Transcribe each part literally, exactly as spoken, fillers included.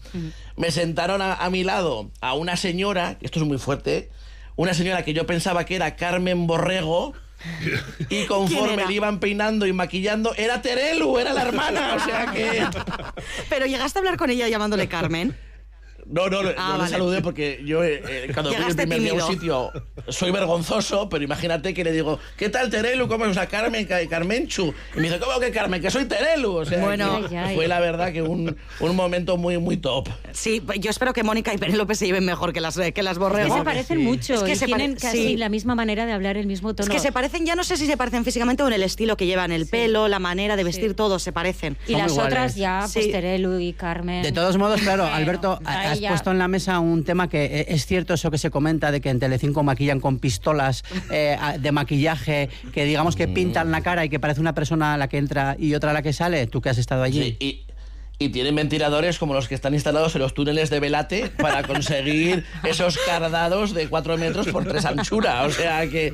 Uh-huh. Me sentaron a, a mi lado a una señora, esto es muy fuerte, una señora que yo pensaba que era Carmen Borrego, y conforme le iban peinando y maquillando, era Terelu, era la hermana, o sea que... Pero llegaste a hablar con ella llamándole Carmen. No, no, no, ah, no vale. le saludé porque yo eh, cuando voy el primer día a un sitio soy vergonzoso, pero imagínate que le digo, ¿qué tal Terelu? ¿Cómo es? O sea, Carmen, Carmenchu. Y me dice, ¿cómo que Carmen? Que soy Terelu. O sea, bueno, que ay, ay. fue la verdad que un, un momento muy, muy top. Sí, yo espero que Mónica y Penélope se lleven mejor que las, que las Borrego. Es que se parecen sí. mucho, es que se tienen pare... casi sí. la misma manera de hablar, el mismo tono. Es que se parecen, ya no sé si se parecen físicamente o en el estilo que llevan, el sí. pelo, la manera de vestir, sí. todos se parecen. Y Son las otras ya, pues sí. Terelu y Carmen. De todos modos, claro, Alberto, has ya... puesto en la mesa un tema que es cierto eso que se comenta de que en Telecinco maquillan con pistolas eh, de maquillaje, que digamos que pintan la cara y que parece una persona a la que entra y otra a la que sale. Tú que has estado allí. Sí, y... Y tienen ventiladores como los que están instalados en los túneles de Velate para conseguir esos cardados de cuatro metros por tres anchura. O sea que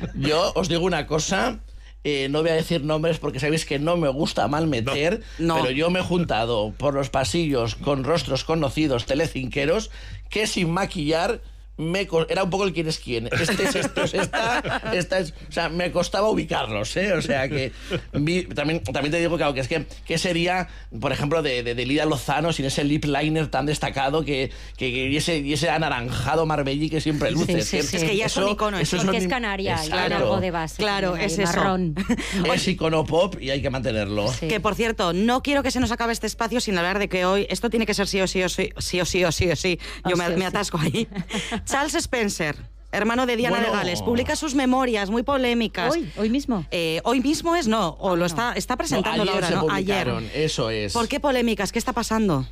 yo os digo una cosa, eh, no voy a decir nombres porque sabéis que no me gusta mal meter, no. No. Pero yo me he juntado por los pasillos con rostros conocidos telecinqueros que sin maquillar... Me co- era un poco el quién es quién. Este es esto, es esta, esta es... O sea, me costaba ubicarlos, ¿eh? O sea, que... Vi, también, también te digo, claro, que es que... ¿Qué sería, por ejemplo, de, de, de Lida Lozano sin ese lip liner tan destacado que, que, que y, ese, y ese anaranjado Marbellí que siempre luce? Sí, sí, sí. Es que ya es un icono. Eso es porque es canaria y algo de base. Claro, es eso. Marrón. Es icono pop y hay que mantenerlo. Sí. Que, por cierto, no quiero que se nos acabe este espacio sin hablar de que hoy... Esto tiene que ser sí o sí o sí, sí o sí o sí o sí. Yo oh, me, sí, me atasco sí. ahí. Charles Spencer, hermano de Diana bueno. de Gales, publica sus memorias muy polémicas. ¿Hoy? ¿Hoy mismo? Eh, hoy mismo es no, o ah, lo está, está presentando no, ayer ahora, se ¿no? publicaron, Ayer. Eso es. ¿Por qué polémicas? ¿Qué está pasando?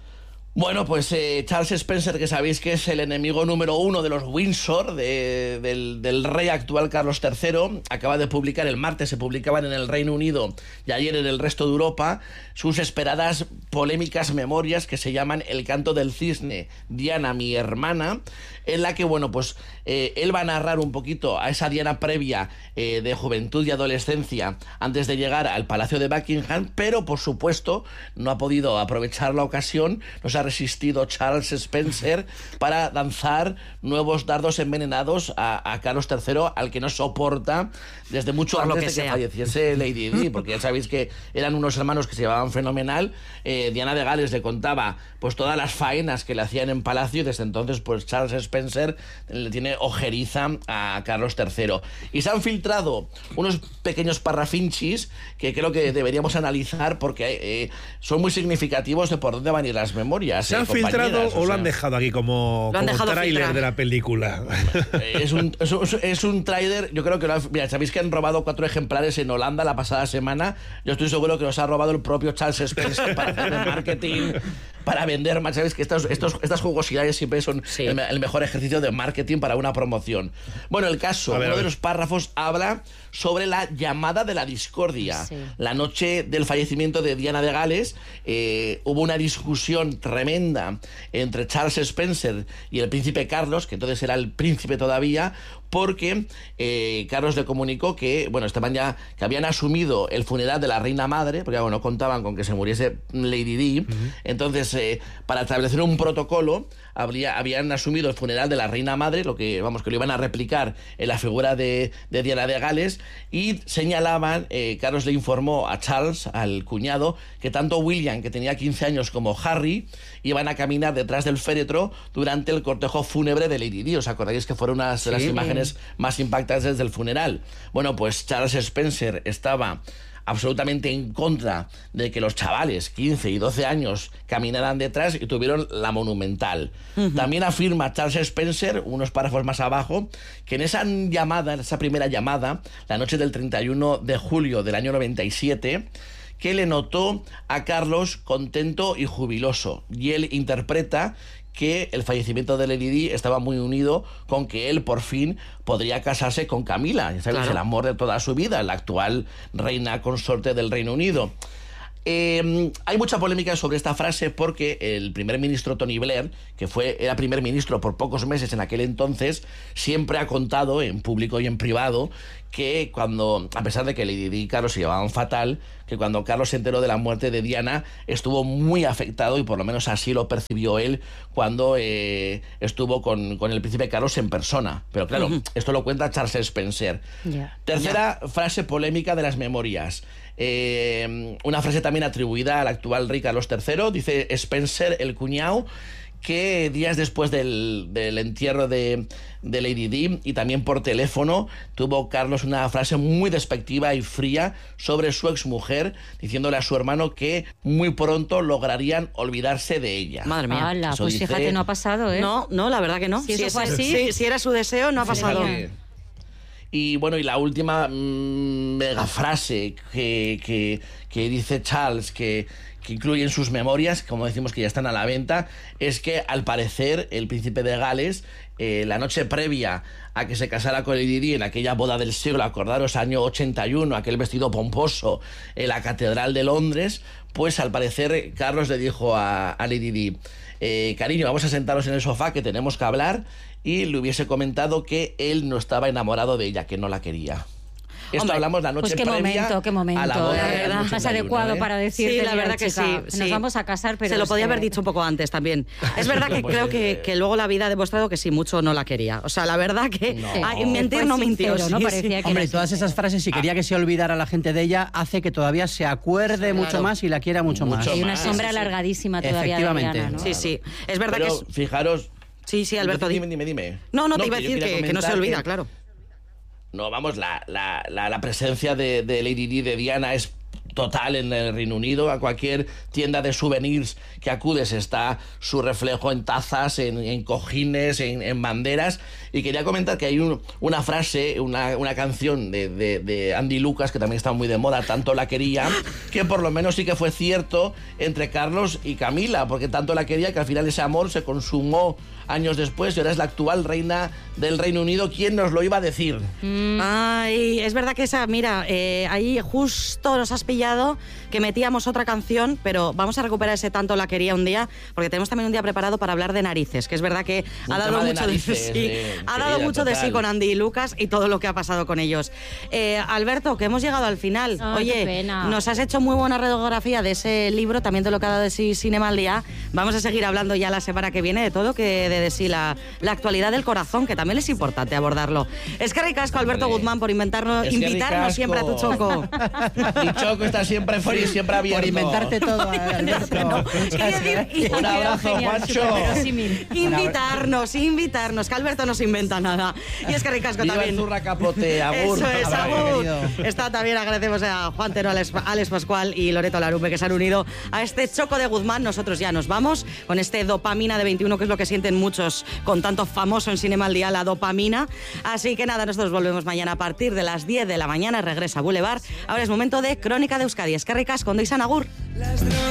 Bueno, pues eh, Charles Spencer, que sabéis que es el enemigo número uno de los Windsor, de, del, del rey actual Carlos tercero, acaba de publicar, el martes se publicaban en el Reino Unido y ayer en el resto de Europa, sus esperadas polémicas memorias que se llaman El canto del cisne, Diana, mi hermana, en la que, bueno, pues eh, él va a narrar un poquito a esa Diana previa eh, de juventud y adolescencia antes de llegar al Palacio de Buckingham, pero, por supuesto, no ha podido aprovechar la ocasión, no se ha resistido Charles Spencer para lanzar nuevos dardos envenenados a, a Carlos tercero, al que no soporta desde mucho Por antes que de sea. que falleciese Lady Di, porque ya sabéis que eran unos hermanos que se llevaban fenomenal. eh, Diana de Gales le contaba pues todas las faenas que le hacían en palacio y desde entonces pues Charles Spencer le tiene ojeriza a Carlos tercero. Y se han filtrado unos pequeños parrafinchis que creo que deberíamos analizar porque eh, son muy significativos de por dónde van a ir las memorias. ¿Se han filtrado o, o lo han dejado aquí como, como tráiler de la película? Es un, es un, es un tráiler, yo creo que lo han, mira, sabéis que han robado cuatro ejemplares en Holanda la pasada semana. Yo estoy seguro que los ha robado el propio Charles Spencer para hacer el marketing, para vender más. Sabéis que estos, estos, estas jugosidades siempre son sí. el, el mejor ejercicio de marketing para una promoción. Bueno, el caso, ver, uno de los párrafos habla sobre la llamada de la discordia. Sí. La noche del fallecimiento de Diana de Gales eh, hubo una discusión tremenda entre Charles Spencer y el príncipe Carlos, que entonces era el príncipe todavía, porque eh, Carlos le comunicó que, bueno, estaban ya, que habían asumido el funeral de la reina madre, porque bueno, no contaban con que se muriese Lady Di, uh-huh. entonces eh, para establecer un protocolo habría, habían asumido el funeral de la reina madre, lo que, vamos, que lo iban a replicar en la figura de, de Diana de Gales, y señalaban, eh, Carlos le informó a Charles, al cuñado, que tanto William, que tenía quince años, como Harry, iban a caminar detrás del féretro durante el cortejo fúnebre de Lady Di. ¿Os acordáis que fueron unas de las sí, imágenes más impactantes desde el funeral? Bueno, pues Charles Spencer estaba absolutamente en contra de que los chavales, quince y doce años, caminaran detrás y tuvieron la monumental. Uh-huh. También afirma Charles Spencer, unos párrafos más abajo, que en esa llamada, en esa primera llamada, la noche del treinta y uno de julio del año noventa y siete, que le notó a Carlos contento y jubiloso. Y él interpreta que el fallecimiento de Lady Di estaba muy unido con que él por fin podría casarse con Camila, ya sabéis, claro. el amor de toda su vida, la actual reina consorte del Reino Unido. Eh, hay mucha polémica sobre esta frase porque el primer ministro Tony Blair, que fue, era primer ministro por pocos meses en aquel entonces, siempre ha contado en público y en privado que cuando, a pesar de que Lady Di y Carlos se llevaban fatal, que cuando Carlos se enteró de la muerte de Diana estuvo muy afectado, y por lo menos así lo percibió él cuando eh, estuvo con, con el príncipe Carlos en persona. Pero claro, uh-huh. esto lo cuenta Charles Spencer. Yeah. Tercera yeah. frase polémica de las memorias. Eh, una frase también atribuida al actual rey Carlos tercero, dice Spencer, el cuñado, que días después del, del entierro de, de Lady Di y también por teléfono tuvo Carlos una frase muy despectiva y fría sobre su exmujer, diciéndole a su hermano que muy pronto lograrían olvidarse de ella. Madre mía. Ala, pues dice... fíjate, no ha pasado, ¿eh? No, no, la verdad que no. Si, si, eso es, así, si, si era su deseo, no ha pasado. Sí. Y bueno, y la última mmm, mega frase que, que, que dice Charles, que, que incluye en sus memorias, como decimos que ya están a la venta, es que al parecer el príncipe de Gales, eh, la noche previa a que se casara con Lady Di en aquella boda del siglo, acordaros, año ochenta y uno, aquel vestido pomposo en la Catedral de Londres, pues al parecer Carlos le dijo a, a Lady Di, eh, cariño, vamos a sentarnos en el sofá que tenemos que hablar, y le hubiese comentado que él no estaba enamorado de ella, que no la quería. Esto Hombre, hablamos la noche pues qué previa momento, qué momento, a la boda de verdad, más adecuado ¿eh? para decirte, sí, la verdad que chica, sí, nos sí. vamos a casar, pero se lo es podía que... haber dicho un poco antes también. Es verdad que pues, creo eh, que, que luego la vida ha demostrado que sí, mucho no la quería. O sea, la verdad que no. ay, mentir no mintió. Sincero, ¿no? Sí, Parecía sí. que Hombre, todas esas frases, si quería que se olvidara la gente de ella, hace que todavía se acuerde Claro. mucho más y la quiera mucho, Mucho más. Hay una más. sombra Sí, sí. alargadísima todavía de Diana, ¿no? Sí, sí. Es verdad Pero, que es... fijaros... Sí, sí, Alberto. Dime, dime, dime. No, no, te no, iba a decir que, que no se olvida, que... claro. No, vamos, la, la, la, la presencia de, de Lady Di, de Diana, es total en el Reino Unido. A cualquier tienda de souvenirs que acudes está su reflejo en tazas, en, en cojines, en, en banderas. Y quería comentar que hay un, una frase, una, una canción de, de, de Andy Lucas, que también está muy de moda, Tanto la quería, que por lo menos sí que fue cierto entre Carlos y Camila, porque tanto la quería que al final ese amor se consumó años después y ahora es la actual reina del Reino Unido. ¿Quién nos lo iba a decir? Mm. Ay, es verdad que esa, mira, eh, ahí justo nos has pillado que metíamos otra canción, pero vamos a recuperar ese Tanto la quería un día, porque tenemos también un día preparado para hablar de narices, que es verdad que un ha dado de mucho narices, de sí, eh, ha querida, dado mucho total. de sí con Andy y Lucas y todo lo que ha pasado con ellos. Eh, Alberto, que hemos llegado al final. Oh, Oye, qué pena. nos has hecho muy buena radiografía de ese libro, también de lo que ha dado de sí Cinema al día. Vamos a seguir hablando ya la semana que viene de todo que de, de sí la, la actualidad del corazón, que también es importante abordarlo. Es que ricasco, Alberto Hombre, Guzmán, por inventarnos, es que invitarnos ricasco. siempre a tu choco. Mi choco está siempre feliz, siempre abierto. Por inventarte todo, Alberto. Quería decir, Un abrazo, Juancho. invitarnos, invitarnos, que Alberto no se inventa nada. Y es que ricasco Viva también. el Zurra Capote, agur. Eso es, Abrazo, agur. querido. Está también, agradecemos a Juan Tero, Alex, Alex Pascual y Loreto Larupe, que se han unido a este choco de Guzmán. Nosotros ya nos vamos con este dopamina de veintiuno, que es lo que sienten muchos con tanto famoso en Cinema al Día, la dopamina. Así que nada, nosotros volvemos mañana a partir de las diez de la mañana. Regresa Boulevard. Ahora es momento de Crónica de Euskadi. Es que ricasco, Ondo izan, agur.